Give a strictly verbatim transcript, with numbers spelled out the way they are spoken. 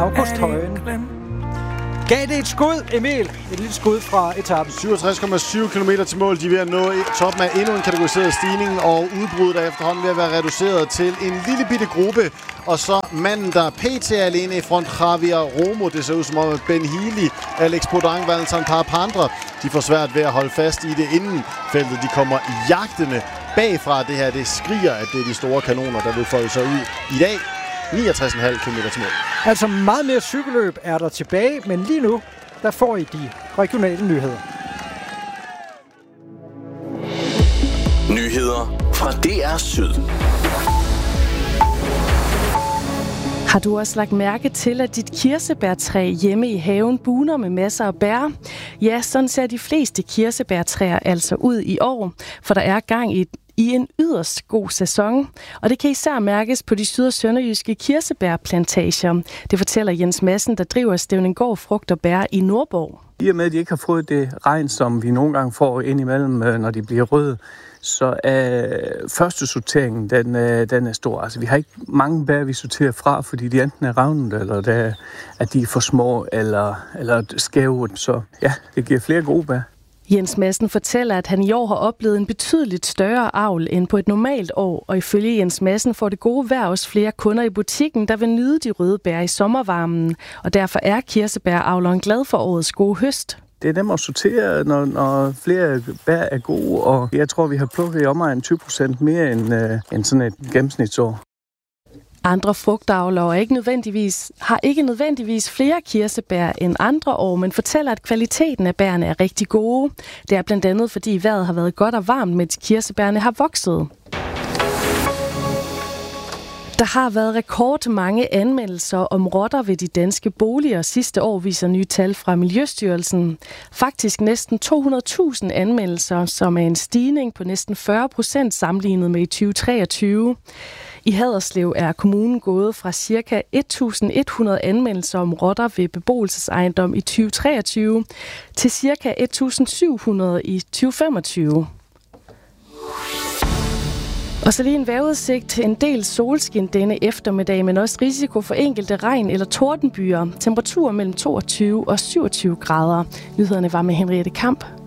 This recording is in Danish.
August Højen. Gav det et skud, Emil? Et lille skud fra etappen. syvogtres komma syv kilometer til mål. De er ved at nå toppen af endnu en kategoriseret stigning, og udbruddet er efterhånden ved at være reduceret til en lille bitte gruppe. Og så manden, der pt. er alene i front, Javier Romo. Det ser ud som om Ben Healy, Alex Podang, Valentin Parapandra, de får svært ved at holde fast i det inden feltet. De kommer jagtende bagfra. Det her, det skriger, at det er de store kanoner, der vil folde sig ud i dag. niogtres komma fem kilometer til mål. Altså meget mere cykelløb er der tilbage, men lige nu, der får I de regionale nyheder. Nyheder fra D R Syd. Har du også lagt mærke til, at dit kirsebærtræ hjemme i haven buner med masser af bær? Ja, sådan ser de fleste kirsebærtræer altså ud i år, for der er gang i i en yderst god sæson, og det kan især mærkes på de syd- og sønderjyske kirsebærplantager. Det fortæller Jens Madsen, der driver Stevninggaard Frugt og Bær i Nordborg. I og med, at de ikke har fået det regn, som vi nogle gange får indimellem, når de bliver røde, så er første sorteringen, den, den er stor. Altså, vi har ikke mange bær, vi sorterer fra, fordi de enten er ravnet, eller der, at de er for små, eller, eller skæve. Så ja, det giver flere gode bær. Jens Madsen fortæller, at han i år har oplevet en betydeligt større avl end på et normalt år, og ifølge Jens Madsen får det gode vejr også flere kunder i butikken, der vil nyde de røde bær i sommervarmen, og derfor er kirsebæravleren glad for årets gode høst. Det er nemt at sortere, når, når flere bær er gode, og jeg tror, vi har plukket i omegn tyve procent mere end, øh, end sådan et gennemsnitsår. Andre frugtavlere ikke nødvendigvis, har ikke nødvendigvis flere kirsebær end andre år, men fortæller, at kvaliteten af bærene er rigtig gode. Det er blandt andet, fordi vejret har været godt og varmt, mens kirsebærne har vokset. Der har været rekordmange anmeldelser om rotter ved de danske boliger sidste år, viser nye tal fra Miljøstyrelsen. Faktisk næsten to hundrede tusind anmeldelser, som er en stigning på næsten fyrre procent sammenlignet med i tyve treogtyve. I Haderslev er kommunen gået fra ca. et tusind et hundrede anmeldelser om rotter ved beboelsesejendom i tyve treogtyve til ca. et tusind syv hundrede i tyve femogtyve. Og så lige en vejrudsigt. En del solskin denne eftermiddag, men også risiko for enkelte regn- eller tordenbyer. Temperaturer mellem toogtyve og syvogtyve grader. Nyhederne var med Henriette Kamp.